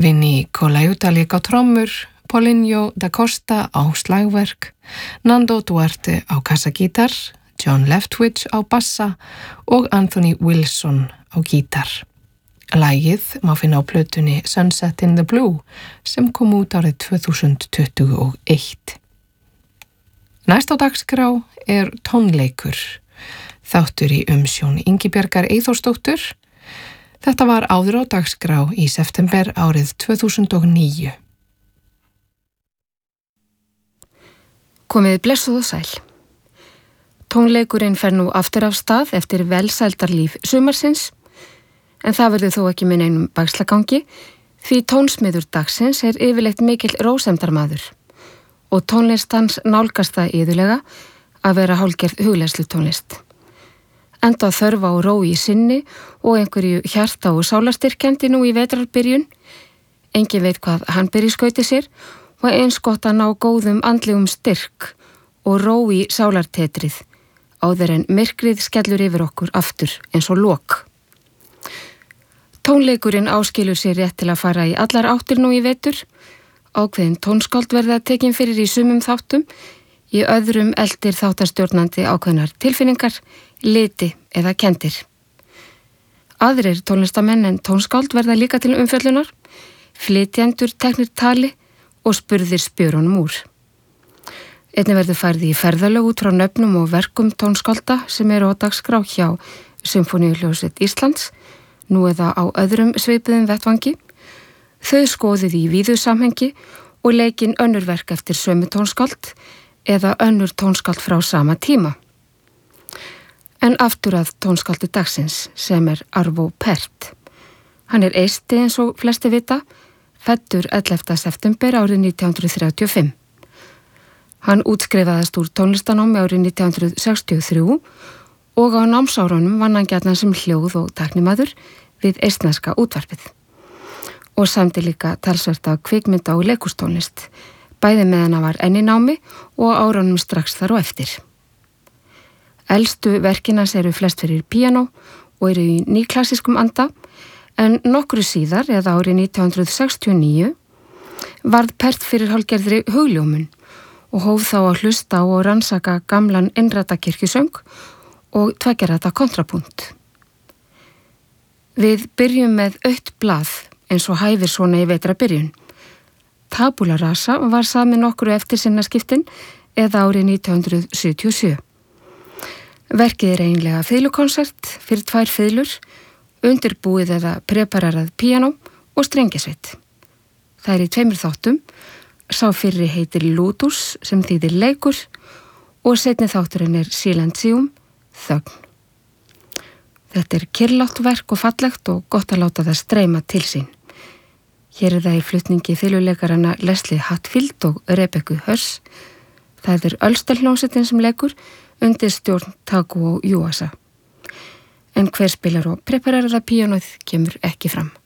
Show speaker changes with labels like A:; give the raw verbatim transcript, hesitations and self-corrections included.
A: Vinnie Colaiuta lék á trommur, Paulinho da Costa á slagverk, Nando Duarte á kassagítar, John Leftwich á bassa og Anthony Wilson á gítar. Lagið má finna á plötunni Sunset in the Blue sem kom út árið tvö þúsund tuttugu og eitt. Næst á dagskrá er tónleikur, þáttur í umsjón Ingibjargar Eyþórsdóttur. Þetta var áður á dagskrá í september árið tvö þúsund og níu.
B: Komið blessuð og sæl. Tónleikurinn fer nú aftur af stað eftir velsældarlíf sumarsins, en það verður þó ekki með neinum bakslagangi því tónsmiður dagsins er yfirleitt mikill rósemdarmaður og tónlist hans nálgast það iðulega að vera hálfgerð hugleiðslu tónlist. Enda þörf á ró í sinni og einhverju hjarta og sálarstyrkjandi nú í vetrarbyrjun. Engin veit hvað hann byrji skauti sér og eins gott að ná góðum andlegum styrk og ró í sálartetrið áður en myrkrið skellur yfir okkur aftur eins og lok. Tónleikurinn áskilur sér rétt til að fara í allar áttir nú í vetur. Ákveðin tónskáld verða tekin fyrir í sumum þáttum, í öðrum eldir þáttarstjórnandi ákveðnar tilfinningar, liti eða kendir. Aðrir tónlistamenn en tónskáld verða líka til umfjöllunar, flytjendur teknir tali og spurðir spjörunum úr. Einnig verður færði í ferðalög út frá nöfnum og verkum tónskálda sem eru á dagskrá hjá Sinfóníuhljómsveit Íslands, nú eða á öðrum svipuðum vettvangi. Þau skoðið í víðu samhengi og leikinn önnur verk eftir sömu tónskáld eða önnur tónskáld frá sama tíma. En aftur að tónskáldi dagsins sem er Arvo Pärt. Hann er eisti eins og flesti vita, fæddur ellefta september árið nítján hundruð þrjátíu og fimm. Hann útskrifaðist úr tónlistanámi árið nítján hundruð sextíu og þrjú og á námsárunum vann hann gjarnan sem hljóð- og tæknimaður við eistneska útvarpið og samdi líka talsvert af kvikmynda- og leikhústónlist, bæði meðan hann var enn í námi og árunum strax þar á eftir. Elstu verkin hans eru flest fyrir píanó og eru í nýklassískum anda, en nokkru síðar, eða árið nítján hundruð sextíu og níu, varð Pärt fyrir hálfgerðri hugljómun og hóf þá að hlusta á og rannsaka gamlan innræta kirkjusöng og tveggjarræta kontrapunkt. Við byrjum með autt blað eins og hæfir svona í vetrarbyrjun. Tabula rasa var samið nokkru eftir sinna skiptin eða árið nítján hundruð sjötíu og sjö. Verkið er eiginlega fiðlukonsert fyrir tvær fiðlur, undirbúið eða prepararað píanó og strengjasveit. Það er í tveimur þáttum, sá fyrri heitir Ludus sem þýðir leikur og seinni þátturinn er Silencium, þögn. Þetta er kyrrlátt verk og fallegt og gott að láta það streyma til sín. Hér er það í flutningi fiðluleikarana Leslie Hatfield og Rebekku Hörs. Það er Ölstelhljómsveitin sem leikur undir stjórn Takuo Yuasa. En hver spilar og prepararaða píanóið kemur ekki fram.